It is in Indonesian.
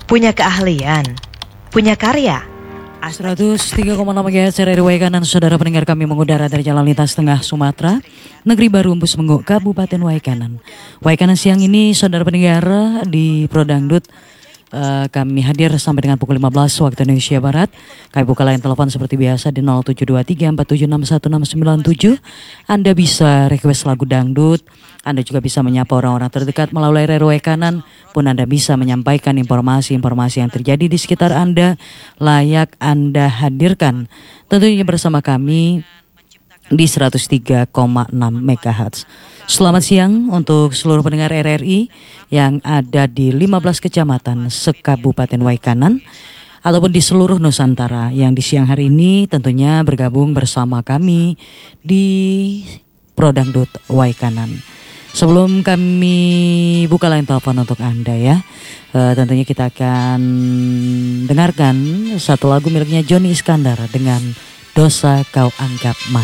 punya keahlian, punya karya. 103,6 MHz RRI Waikanan, saudara pendengar kami mengudara dari Jalan Lintas Tengah Sumatera, Negeri Baru Embus Mengguk, Kabupaten Waikanan. Waikanan siang ini, saudara pendengar, di Prodangdut kami hadir sampai dengan pukul 15 waktu Indonesia Barat. Kami buka line telepon seperti biasa di 0723476167. Anda bisa request lagu dangdut. Anda juga bisa menyapa orang-orang terdekat melalui RRI Waikanan. Pun Anda bisa menyampaikan informasi-informasi yang terjadi di sekitar Anda, layak Anda hadirkan. Tentunya bersama kami di 103,6 MHz. Selamat siang untuk seluruh pendengar RRI yang ada di 15 kecamatan se-Kabupaten Waikanan ataupun di seluruh Nusantara yang di siang hari ini tentunya bergabung bersama kami di Prodangdut Waikanan. Sebelum kami buka line telepon untuk Anda ya, tentunya kita akan dengarkan satu lagu miliknya Joni Iskandar dengan Dosa Kau Anggap Mati.